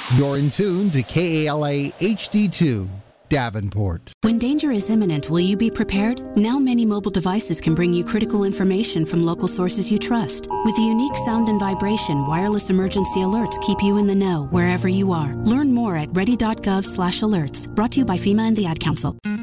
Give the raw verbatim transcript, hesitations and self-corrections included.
You're in tune to K A L A H D two, Davenport. When danger is imminent, will you be prepared? Now many mobile devices can bring you critical information from local sources you trust. With the unique sound and vibration, wireless emergency alerts keep you in the know wherever you are. Learn more at ready dot gov slash alerts. Brought to you by FEMA and the Ad Council.